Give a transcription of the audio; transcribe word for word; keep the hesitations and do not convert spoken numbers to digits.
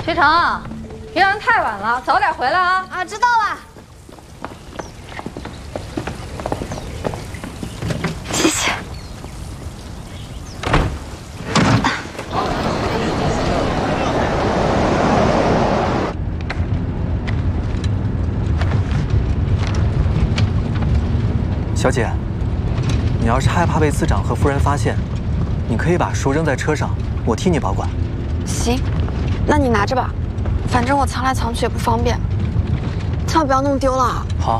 徐成，别让人太晚了，早点回来啊！ 啊，知道了。 谢谢。 小姐，你要是害怕被司长和夫人发现，你可以把书扔在车上，我替你保管。 行，那你拿着吧，反正我藏来藏去也不方便，千万不要弄丢了。 好。